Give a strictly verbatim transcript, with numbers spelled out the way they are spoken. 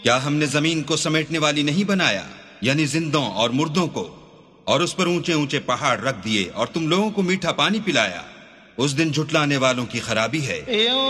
क्या हमने जमीन को समेटने वाली नहीं बनाया, यानी जिंदों और मुर्दों को, और उस पर ऊंचे ऊंचे पहाड़ रख दिए और तुम लोगों को मीठा पानी पिलाया। उस दिन झुटलाने वालों की खराबी है।